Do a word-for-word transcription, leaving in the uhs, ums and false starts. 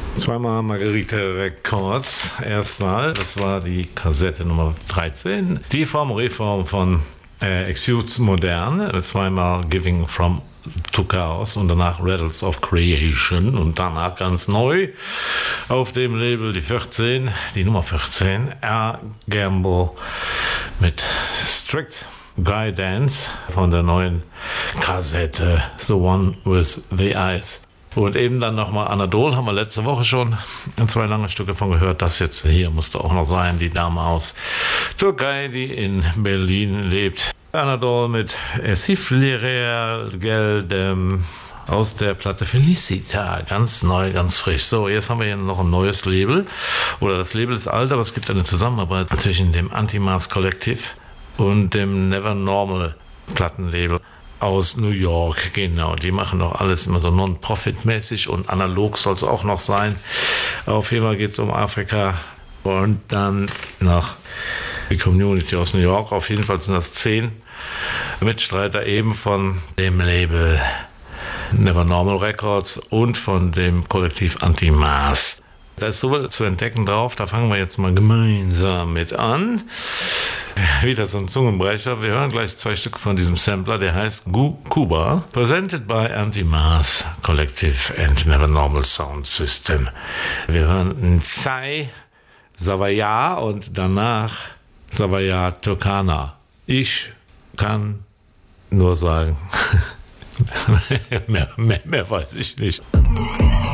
Zweimal Margarite Records, erstmal, das war die Kassette Nummer dreizehn, die Form Reform von äh, Excuse Modern, zweimal Giving from to Chaos und danach Rattles of Creation und danach ganz neu auf dem Label die vierzehn, die Nummer vierzehn, R. Gamble mit Strict Guidance von der neuen Kassette The One with the Eyes. Und eben dann nochmal Anadol, haben wir letzte Woche schon in zwei lange Stücke von gehört. Das jetzt hier musste auch noch sein, die Dame aus Türkei, die in Berlin lebt. Anadol mit Siflirer Geld ähm, aus der Platte Felicita, ganz neu, ganz frisch. So, jetzt haben wir hier noch ein neues Label. Oder das Label ist alt, aber es gibt eine Zusammenarbeit zwischen dem Anti-Mars Collective und dem Never Normal Plattenlabel aus New York, genau. Die machen doch alles immer so non-profit-mäßig und analog soll es auch noch sein. Auf jeden Fall geht es um Afrika und dann noch die Community aus New York. Auf jeden Fall sind das zehn Mitstreiter eben von dem Label Never Normal Records und von dem Kollektiv Anti-Mars. Da ist so viel zu entdecken drauf, da fangen wir jetzt mal gemeinsam mit an. Wieder so ein Zungenbrecher. Wir hören gleich zwei Stücke von diesem Sampler, der heißt Gu Cuba. Presented by Anti-Mars Collective and Never Normal Sound System. Wir hören Nsai Savaya und danach Savaya Turkana. Ich kann nur sagen, mehr, mehr, mehr weiß ich nicht.